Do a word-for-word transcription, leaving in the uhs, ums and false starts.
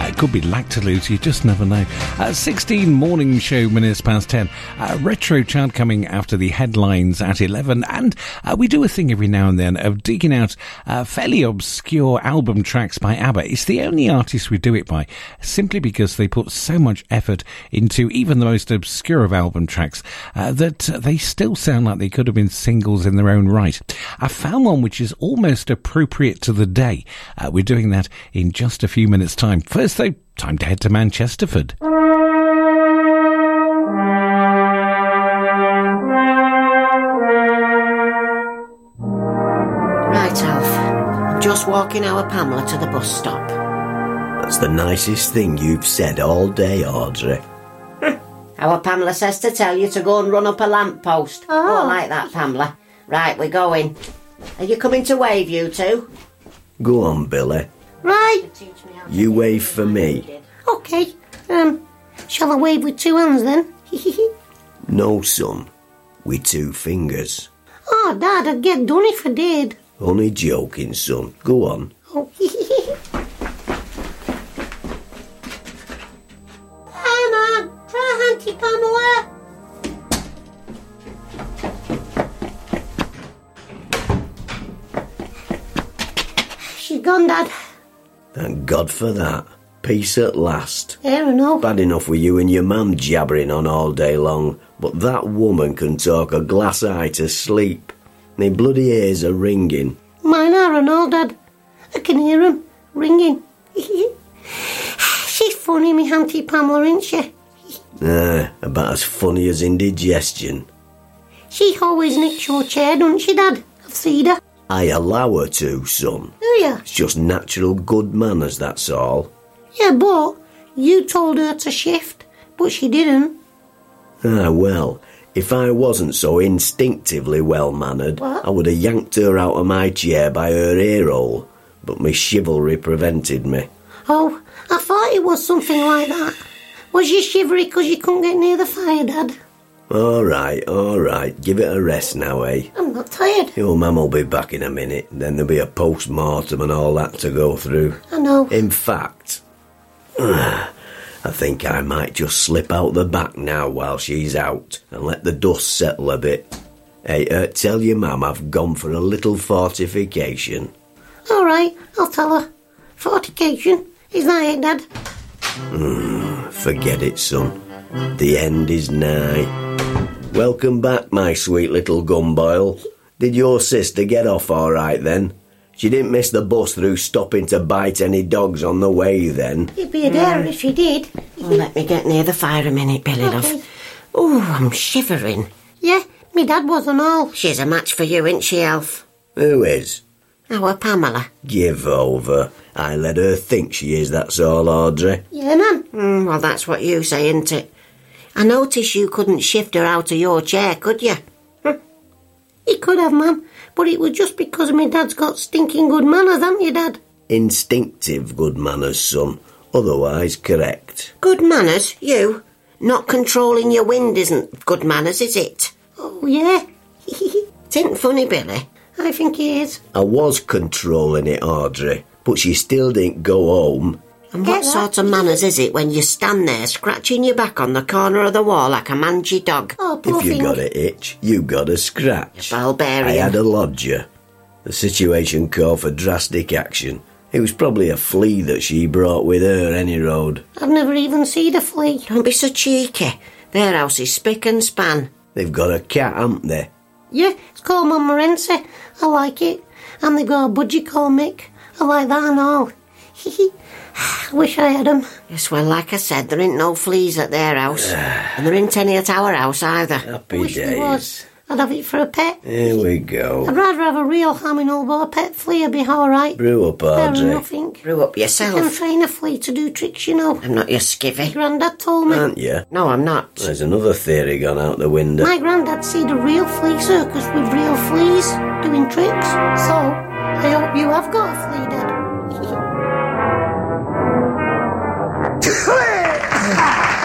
Uh, it could be Lactolose, you just never know. Uh, sixteen morning show minutes past ten. Uh, retro chart coming after the headlines at eleven. And uh, we do a thing every now and then of digging out uh, fairly obscure album tracks by ABBA. It's the only artist we do it by, simply because they put so much effort into even the most obscure of album tracks uh, that they still sound like they could have been singles in their own right. I found one which is almost appropriate to the day. Uh, we're doing that in just a few minutes' time. First, though, time to head to Manchesterford. Right, Alf. I'm just walking our Pamela to the bus stop. That's the nicest thing you've said all day, Audrey. Our Pamela says to tell you to go and run up a lamppost. Oh, like that, Pamela. Right, we're going. Are you coming to wave, you two? Go on, Billy. Right. You wave for me. Okay. Um, shall I wave with two hands then? No, son. With two fingers. Oh, Dad, I'd get done if I did. Only joking, son. Go on. Oh, Emma, try Auntie Pamela. She's gone, Dad. Thank God for that. Peace at last. I don't know. Bad enough with you and your mum jabbering on all day long, but that woman can talk a glass eye to sleep. My bloody ears are ringing. Mine are and all, Dad. I can hear 'em ringing. She's funny, me Auntie Pamela, isn't she? Ah, about as funny as indigestion. She always nicks your chair, doesn't she, Dad? I've seen her. I allow her to, son. Do you? It's just natural good manners, that's all. Yeah, but you told her to shift, but she didn't. Ah, well, if I wasn't so instinctively well-mannered, What? I would have yanked her out of my chair by her earhole, but my chivalry prevented me. Oh, I thought it was something like that. Was you shivery because you couldn't get near the fire, Dad? All right, all right, give it a rest now, eh? I'm not tired. Your mum will be back in a minute, then there'll be a post-mortem and all that to go through. I know. In fact, I think I might just slip out the back now while she's out and let the dust settle a bit. Hey, uh, tell your mum I've gone for a little fortification. All right, I'll tell her. Fortification. Is that it, Dad? Mm, forget it, son. The end is nigh. Welcome back, my sweet little gumboil. Did your sister get off all right then? She didn't miss the bus through stopping to bite any dogs on the way then? You'd be a dare if she did. Well, let me get near the fire a minute, Billy, Okay. love. Oh, I'm shivering. Yeah, me Dad was and all. She's a match for you, isn't she, Alf? Who is? Our Pamela. Give over. I let her think she is, that's all, Audrey. Yeah, man. Mm, well, that's what you say, isn't it? I noticed you couldn't shift her out of your chair, could you? He could have, Mum, but it was just because me Dad's got stinking good manners, haven't you, Dad? Instinctive good manners, son. Otherwise correct. Good manners, you? Not controlling your wind isn't good manners, is it? Oh, yeah. T'in't funny, Billy? I think he is. I was controlling it, Audrey, but she still didn't go home. And Get what that. sort of manners is it when you stand there scratching your back on the corner of the wall like a mangy dog? Oh, poor If you thing. got an itch, you got a scratch. Barbarian. I had a lodger. The situation called for drastic action. It was probably a flea that she brought with her any road. I've never even seen a flea. Don't be so cheeky. Their house is spick and span. They've got a cat, haven't they? Yeah, it's called Montmorency. I like it. And they got a budgie called Mick. I like that and all. I wish I had them. Yes, well, like I said, there ain't no fleas at their house. And there ain't any at our house either. I Happy wish there was. days. I'd have it for a pet. Here we I'd go. rather have a real hammy-no, but a pet flea would be alright. Brew up, Fair Audrey. nothing. Brew up You can yourself. train a flea to do tricks, you know. I'm not your skivvy. Granddad told me. Aren't you? No, I'm not. There's another theory gone out the window. My granddad seen a real flea circus with real fleas doing tricks. So, I hope you have got a flea, Dad.